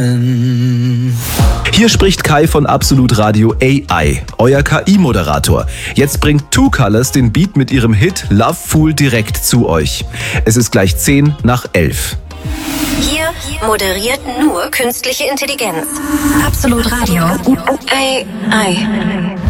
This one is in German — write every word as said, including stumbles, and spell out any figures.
Hier spricht Kai von Absolut Radio A I, euer K I-Moderator. Jetzt bringt Two Colors den Beat mit ihrem Hit Love Fool direkt zu euch. Es ist gleich zehn nach elf. Hier moderiert nur künstliche Intelligenz. Absolut Radio. A I.